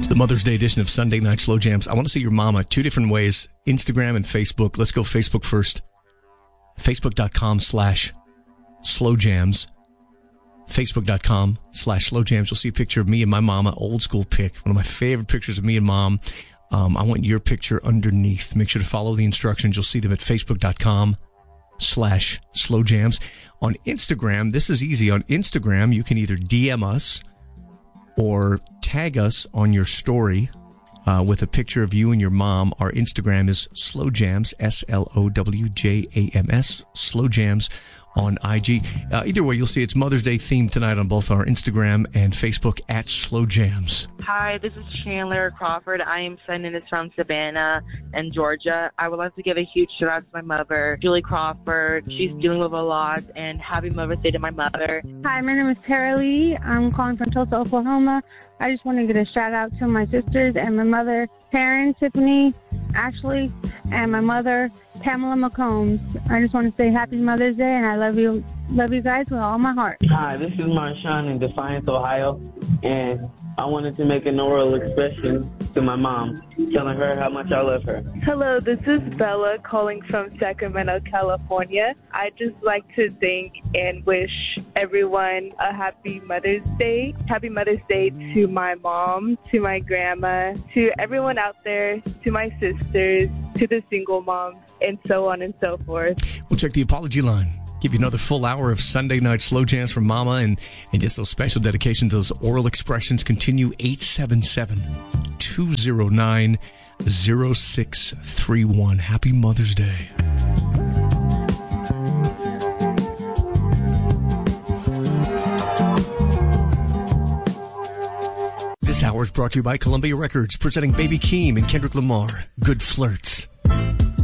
It's the Mother's Day edition of Sunday Night Slow Jams. I want to see your mama 2 different ways, Instagram and Facebook. Let's go Facebook first. Facebook.com/slowjams. Facebook.com/slowjams. You'll see a picture of me and my mama, old school pic. One of my favorite pictures of me and mom. I want your picture underneath. Make sure to follow the instructions. You'll see them at Facebook.com/slowjams. On Instagram, this is easy. On Instagram, you can either DM us or tag us on your story with a picture of you and your mom. Our Instagram is slowjams, SLOWJAMS, slowjams on IG. Either way, you'll see it's Mother's Day themed tonight on both our Instagram and Facebook at Slow Jams. Hi, this is Chandler Crawford. I am sending this from Savannah and Georgia. I would like to give a huge shout out to my mother, Julie Crawford. She's dealing with a lot, and happy Mother's Day to my mother. Hi, my name is Tara Lee. I'm calling from Tulsa, Oklahoma. I just want to give a shout out to my sisters and my mother, Taryn, Tiffany, Ashley, and my mother, Pamela McCombs. I just want to say happy Mother's Day, and I love you guys with all my heart. Hi, this is Marshawn in Defiance, Ohio, and I wanted to make an oral expression to my mom, telling her how much I love her. Hello, this is Bella calling from Sacramento, California. I'd just like to thank and wish everyone a happy Mother's Day. Happy Mother's Day to my mom, to my grandma, to everyone out there, to my sisters, to the single moms, and so on and so forth. We'll check the apology line. Give you another full hour of Sunday Night Slow Jams from Mama, and just those special dedications, those oral expressions continue. 877-209-0631. Happy Mother's Day. This hour is brought to you by Columbia Records, presenting Baby Keem and Kendrick Lamar, Good Flirts.